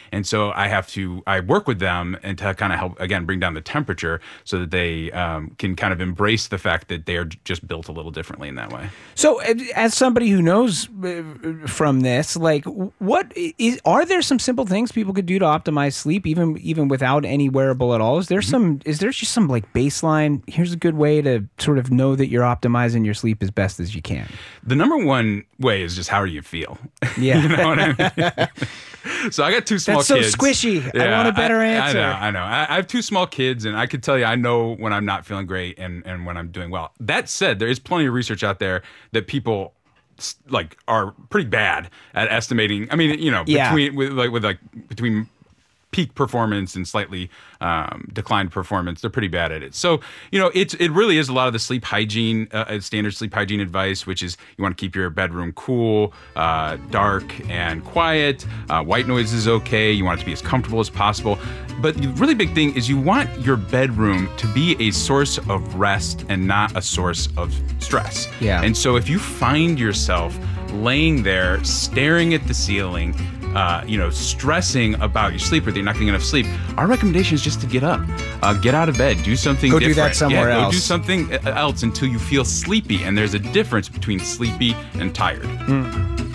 And so I work with them and to kind of help, again, bring down the temperature so that they can kind of embrace the fact that they are just built a little differently in that way. So as somebody who knows from this, like are there some simple things people could do to optimize sleep even without any wearable at all? Is there just some like baseline, here's a good way to sort of know that you're optimizing your sleep as best as you can? The number one way is just how do you feel? Yeah. You know what I mean? So I got two small kids. That's kids. so squishy. Yeah, I want a better answer. I know. I have two small kids, and I could tell you I know when I'm not feeling great and when I'm doing well. That said, there is plenty of research out there that people like are pretty bad at estimating. I mean, you know, between peak performance and slightly declined performance, they're pretty bad at it. So, you know, it really is a lot of the sleep hygiene, standard sleep hygiene advice, which is you want to keep your bedroom cool, dark and quiet. White noise is okay. You want it to be as comfortable as possible. But the really big thing is you want your bedroom to be a source of rest and not a source of stress. Yeah. And so if you find yourself laying there staring at the ceiling, stressing about your sleep or that you're not getting enough sleep, our recommendation is just to get up, get out of bed, do something different. Go do that somewhere else. Go do something else until you feel sleepy. And there's a difference between sleepy and tired.